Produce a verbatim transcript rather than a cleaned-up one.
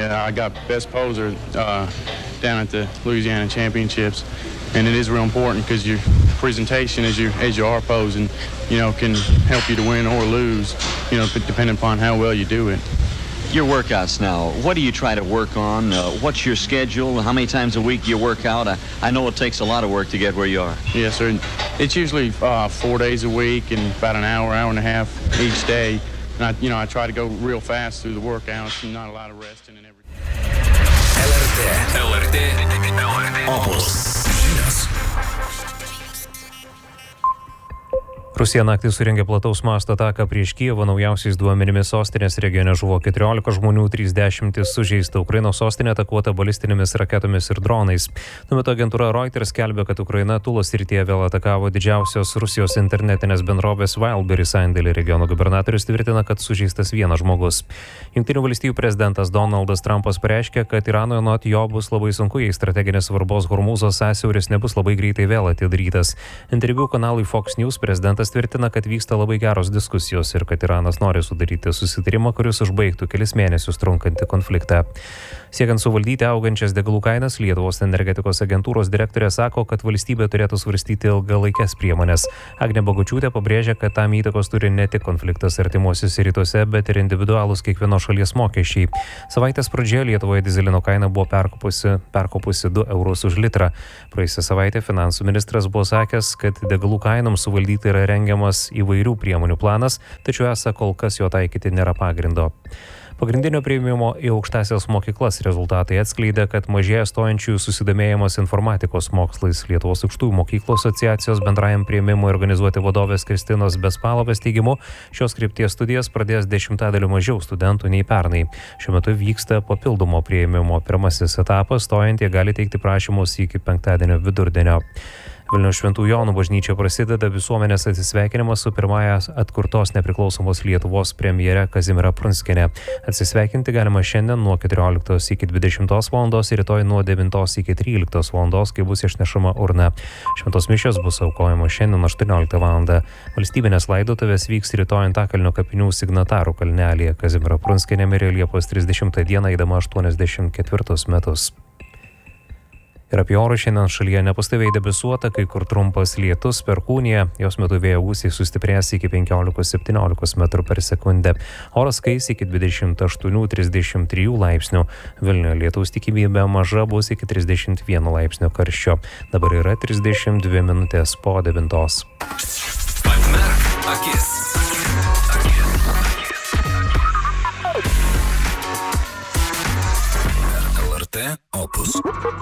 Yeah, I got best poser uh, down at the Louisiana Championships, and it is real important because your presentation as you as you are posing, you know, can help you to win or lose, you know, depending upon how well you do it. Your workouts now, what do you try to work on? Uh, what's your schedule? How many times a week do you work out? I, I know it takes a lot of work to get where you are. Yes, sir. It's usually uh, four days a week and about an hour, hour and a half each day. And I, you know, I try to go real fast through the workouts and not a lot of resting and everything. L R T. L R T. Opus. Žinios. Rusija naktį surengė plataus masto ataką prieš Kijevą. Naujausiais duomenimis sostinės regione žuvo keturiolika žmonių, trys dešimtys sužeista. Ukrainos sostinė atakuota balistinėmis raketomis ir dronais. Tuo metu agentūra Reuters skelbia, kad Ukraina Tulos srityje vėl atakavo didžiausios Rusijos internetinės bendrovės Wildberry sandėlį. Regiono gubernatorius tvirtina, kad sužeistas vienas žmogus. Jungtinių valstijų prezidentas Donaldas Trumpas pareiškė, kad Iranui anot jo bus labai sunku, jei strateginės svarbos Hormūzo sąsiauris nebus labai greitai vėl atidarytas. Interviu kanalui Fox News prezidentas tvirtina, kad vyksta labai geros diskusijos ir kad Iranas nori sudaryti susitarimą, kuris užbaigtų kelis mėnesius trunkantį konfliktą. Siekiant suvaldyti augančias degalų kainas, Lietuvos energetikos agentūros direktorė sako, kad valstybė turėtų svarstyti ilgalaikes priemonės. Agnė Bagočiūtė pabrėžia, kad tam įtakos turi ne tik konfliktas artimuosiuose rytuose, bet ir individualūs kiekvienos šalies mokesčiai. Savaitės pradžioje Lietuvoje dyzelino kaina buvo perkopusi, perkopusi du eurus už litrą. Praėjusią savaitę finansų ministras buvo sakęs, kad degalų kainoms suvaldyti yra rengiamas įvairių priemonių planas, tačiau esą kol kas jo taikyti nėra pagrindo. Pagrindinio priėmimo į aukštąsias mokyklas rezultatai atskleidė, kad mažėja stojančiųjų susidomėjimas informatikos mokslais. Lietuvos aukštųjų mokyklų asociacijos bendrajam priėmimui organizuoti vadovės Kristinos Bespalovės teigimu, šios krypties studijas pradės dešimtadaliu mažiau studentų nei pernai. Šiuo metu vyksta papildomo priėmimo pirmasis etapas, stojantieji gali teikti prašymus iki penktadienio vidurdienio. Vilniaus Šventų Jonų bažnyčia prasideda visuomenės atsisveikinimas su pirmąja atkurtos nepriklausomos Lietuvos premjere Kazimiera Prunskiene. Atsisveikinti galima šiandien nuo keturioliktos iki dvidešimtos valandos ir rytoj nuo devintos iki tryliktos valandos, kai bus išnešama urna. Šventos mišios bus aukojamos šiandien aštuonioliktą valandą. Valstybinės laidotuvės vyks rytoj Antakalnio kapinių Signatarų kalnelyje. Kazimiera Prunskienė mirė Liepos trisdešimtą dieną, eidama aštuoniasdešimt ketvirtus metus. Ir apie orą šiandien šalyje nepastoviai debesuota, kai kur trumpas lietus, perkūnija, jos metu vėjo gūsiai sustiprės iki penkiolikos septyniolikos metrų per sekundę. Oras kais iki dvidešimt aštuonių trisdešimt trijų laipsnių. Vilniuje lietaus tikimybė maža, bus iki trisdešimt vieno laipsnio karščio. Dabar yra trisdešimt dvi minutės po devintos. Atmerk akis. L R T Opus.